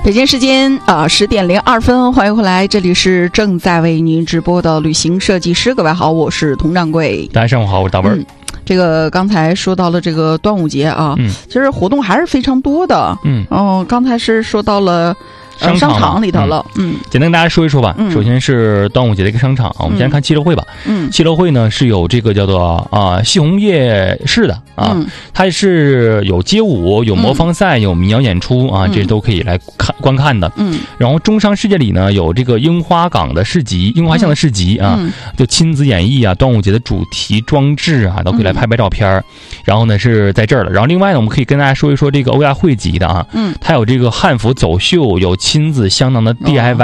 北京时间10:02，欢迎回来，这里是正在为您直播的旅行设计师。各位好，我是佟掌柜。 大家上午好，我是大文。 这个刚才说到了这个端午节啊，其实活动还是非常多的。刚才是说到了商场里头了。 简单跟大家说一说吧。首先是端午节的一个商场，我们先看七乐会吧。七乐会呢是有这个叫做戏红夜市的啊，它是有街舞、有模仿赛、有民谣演出啊，这都可以来观看的。然后中商世界里呢有这个樱花巷的市集啊，就亲子演绎啊，端午节的主题装置啊，都可以来拍照片。然后呢是在这儿了。然后另外呢，我们可以跟大家说一说这个欧亚汇集的啊，它有这个汉服走秀，有亲子相当的 DIY